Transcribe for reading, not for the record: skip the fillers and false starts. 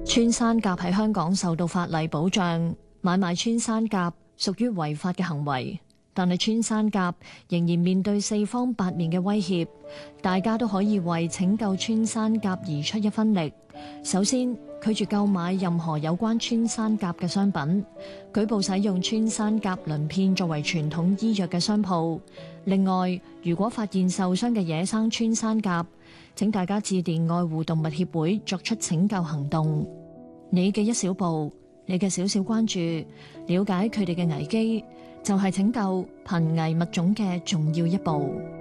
穿山甲喺香港受到法例保障，買賣穿山甲屬於違法嘅行為，但係穿山甲仍然面對四方八面嘅威脅，大家都可以為拯救穿山甲而出一分力。首先，拒絕購買任何有關穿山甲嘅商品，舉報使用穿山甲鱗片作為傳統醫藥嘅商鋪。另外，如果發現受傷嘅野生穿山甲，請大家致電愛護動物協會作出拯救行動。你嘅一小步，你嘅少少關注，了解佢哋嘅危機，就係拯救瀕危物種嘅重要一步。